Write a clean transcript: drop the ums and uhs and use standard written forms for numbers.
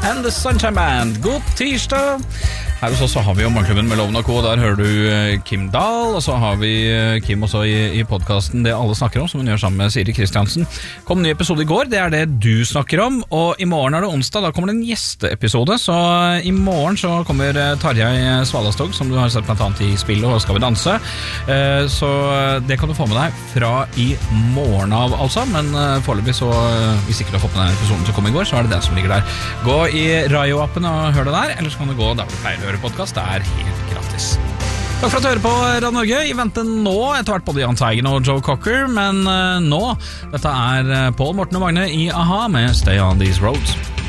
and the Sunshine Band. God tirsdag. Her hos oss så har vi jo Morgenklubben med Loven og Co. Der hører du Kim Dahl, og så har vi Kim også i podcasten Det alle snakker om, som hun gjør sammen med Siri Kristiansen. Kom en ny episode i går, det er det du snakker om, og i morgen er det onsdag, da kommer det en gjesteepisode, så i morgen så kommer Tarjei Svalastog, som du har sett blant annet i spillet og Skal vi danse, så det kan du få med deg fra i morgen av altså, men foreløpig så, hvis ikke du har fått med deg episoden som kom i går, så er det den som ligger der. Gå i Rayo-appen og hør det der, eller så kan du gå der du pleier å høre podcast, det er helt gratis. Takk for at du hører på Radio Norge. I vente nå, etter hvert både Jahn Teigen og Joe Cocker, men nå, dette er Pål Morten og Magne i A-ha med Stay on These Roads.